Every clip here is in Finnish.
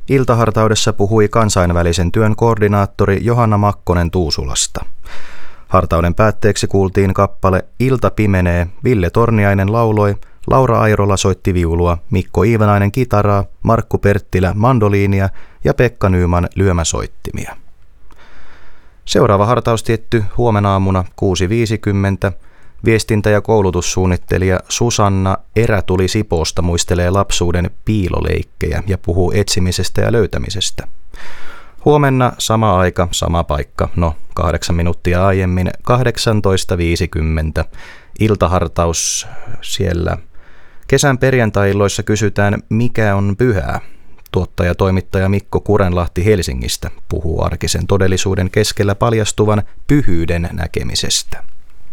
Iltahartaudessa puhui kansainvälisen työn koordinaattori Johanna Makkonen Tuusulasta. Hartauden päätteeksi kuultiin kappale Ilta pimenee, Ville Torniainen lauloi, Laura Airola soitti viulua, Mikko Iivanainen kitaraa, Markku Perttilä mandoliinia ja Pekka Nyman lyömäsoittimia. Seuraava hartaus tietty huomenna aamuna 6.50. Viestintä- ja koulutussuunnittelija Susanna Erätuli Sipoosta muistelee lapsuuden piiloleikkejä ja puhuu etsimisestä ja löytämisestä. Huomenna sama aika, sama paikka, 8 minuuttia aiemmin, 18.50. Iltahartaus siellä. Kesän perjantai-illoissa kysytään, mikä on pyhää. Tuottaja-toimittaja Mikko Kurenlahti Helsingistä puhuu arkisen todellisuuden keskellä paljastuvan pyhyyden näkemisestä.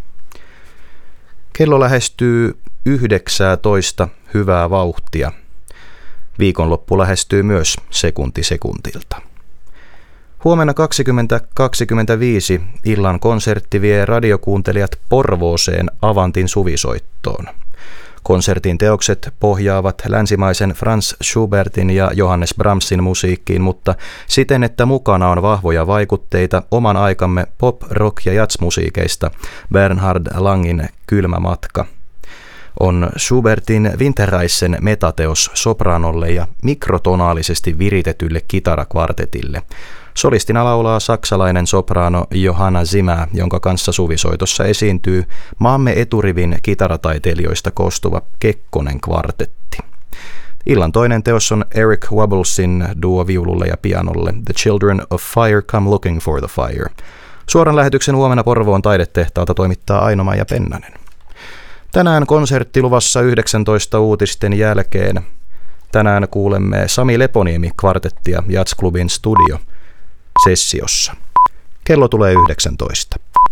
Kello lähestyy 19 hyvää vauhtia. Viikonloppu lähestyy myös sekunti sekuntilta. Huomenna 20.25 illan konsertti vie radiokuuntelijat Porvooseen Avantin suvisoittoon. Konsertin teokset pohjaavat länsimaisen Franz Schubertin ja Johannes Brahmsin musiikkiin, mutta siten, että mukana on vahvoja vaikutteita oman aikamme pop-, rock- ja jazzmusiikeista. Bernhard Langin Kylmä matka on Schubertin Winterreisen metateos sopranolle ja mikrotonaalisesti viritetylle kitarakvartetille. Solistina laulaa saksalainen sopraano Johanna Zimmer, jonka kanssa suvisoitossa esiintyy maamme eturivin kitarataiteilijoista koostuva Kekkonen kvartetti. Illan toinen teos on Eric Wobblesin duo viululle ja pianolle The Children of Fire Come Looking for the Fire. Suoran lähetyksen huomenna Porvoon taidetehtaalta toimittaa Aino-Maija Pennanen. Tänään konsertti luvassa 19 uutisten jälkeen. Tänään kuulemme Sami Leponiemi kvartettia Jazzklubin studio sessiossa. Kello tulee 19.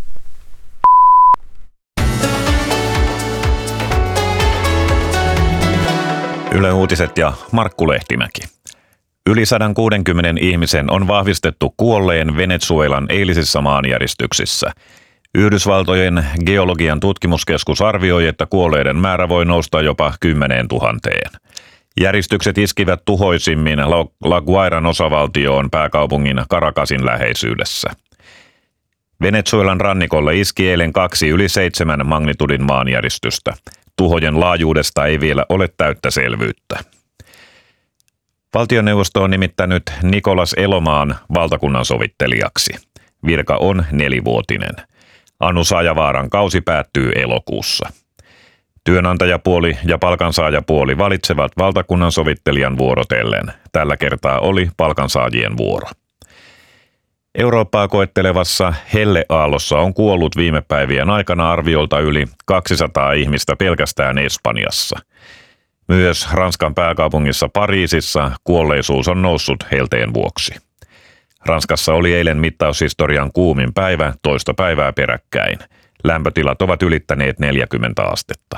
Yle Uutiset ja Markku Lehtimäki. Yli 160 ihmisen on vahvistettu kuolleen Venezuelan eilisissä maanjäristyksissä. Yhdysvaltojen geologian tutkimuskeskus arvioi, että kuolleiden määrä voi nousta jopa 10 000. Järistykset iskivät tuhoisimmin La Guairan osavaltioon pääkaupungin Caracasin läheisyydessä. Venezuelan rannikolle iski eilen 2 yli 7 magnitudin maanjäristystä. Tuhojen laajuudesta ei vielä ole täyttä selvyyttä. Valtioneuvosto on nimittänyt Nicolas Elomaan valtakunnansovittelijaksi. Virka on 4-vuotinen. Anu Sajavaaran kausi päättyy elokuussa. Työnantajapuoli ja palkansaajapuoli valitsevat valtakunnansovittelijan vuorotellen. Tällä kertaa oli palkansaajien vuoro. Eurooppaa koettelevassa helleaallossa on kuollut viime päivien aikana arviolta yli 200 ihmistä pelkästään Espanjassa. Myös Ranskan pääkaupungissa Pariisissa kuolleisuus on noussut helteen vuoksi. Ranskassa oli eilen mittaushistorian kuumin päivä toista päivää peräkkäin. Lämpötilat ovat ylittäneet 40 astetta.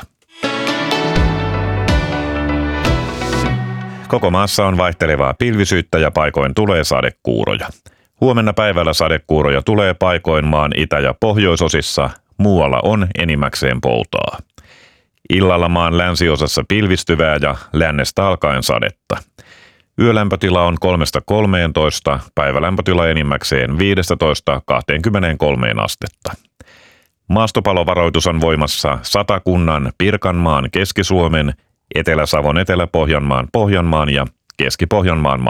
Koko maassa on vaihtelevaa pilvisyyttä ja paikoin tulee sadekuuroja. Huomenna päivällä sadekuuroja tulee paikoin maan itä- ja pohjoisosissa, muualla on enimmäkseen poutaa. Illalla maan länsiosassa pilvistyvää ja lännestä alkaen sadetta. Yölämpötila on 3–13, päivälämpötila enimmäkseen 15–23 astetta. Maastopalovaroitus on voimassa Satakunnan, Pirkanmaan, Keski-Suomen, Etelä-Savon, Etelä-Pohjanmaan, Pohjanmaan ja Keski-Pohjanmaan